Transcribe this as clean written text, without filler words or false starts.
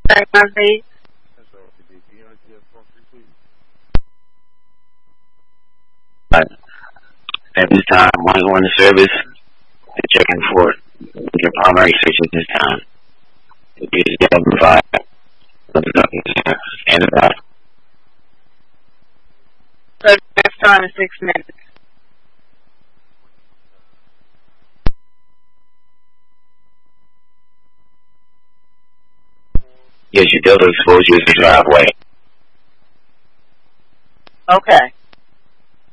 please. At this time, when you go into service, they're checking for your primary switch at this time. If you just get up and provide, stand by. So next time is 6 minutes. Yes, your delta exposure is the driveway. Okay.